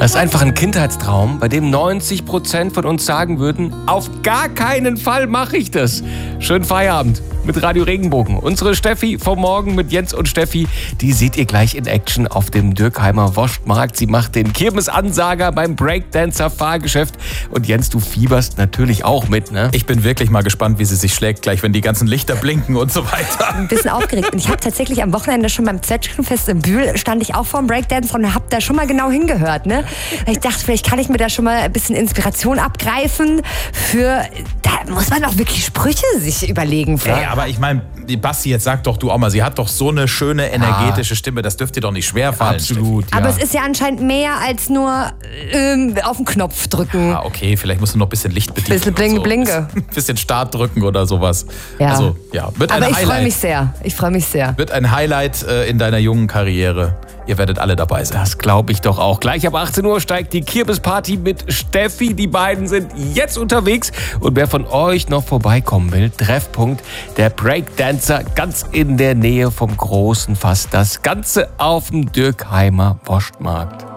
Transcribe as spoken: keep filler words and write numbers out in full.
Das ist einfach ein Kindheitstraum, bei dem neunzig Prozent von uns sagen würden, auf gar keinen Fall mache ich das. Schönen Feierabend mit Radio Regenbogen. Unsere Steffi vom Morgen mit Jens und Steffi, die seht ihr gleich in Action auf dem Dürkheimer Wurstmarkt. Sie macht den Kirmesansager beim Breakdancer-Fahrgeschäft. Und Jens, du fieberst natürlich auch mit, ne? Ich bin wirklich mal gespannt, wie sie sich schlägt, gleich wenn die ganzen Lichter blinken und so weiter. Ein bisschen aufgeregt. Und ich habe tatsächlich am Wochenende schon beim Zwetschgenfest in Bühl, stand ich auch vor dem Breakdance und habe da schon mal genau hingehört, ne? Ich dachte, vielleicht kann ich mir da schon mal ein bisschen Inspiration abgreifen für, da muss man auch wirklich Sprüche sich überlegen. Für. Ey, aber ich meine, die Basti, jetzt sag doch du auch mal, sie hat doch so eine schöne, energetische Stimme, das dürfte dir doch nicht schwerfallen. Absolut, ja. Aber es ist ja anscheinend mehr als nur ähm, auf den Knopf drücken. Ah, okay, vielleicht musst du noch ein bisschen Licht bedienen. Bisschen blinge, so. blinge. Ein bisschen Start drücken oder sowas. Ja. Also, ja, wird ein Aber ich Highlight. freue mich sehr. Ich freue mich sehr. Wird ein Highlight äh, in deiner jungen Karriere. Ihr werdet alle dabei sein. Das glaube ich doch auch. Gleich ab achtzehn Uhr steigt die Kirmesparty mit Steffi. Die beiden sind jetzt unterwegs. Und wer von euch noch vorbeikommen will, Treffpunkt der Breakdancer ganz in der Nähe vom großen Fass. Das Ganze auf dem Dürkheimer Wurstmarkt.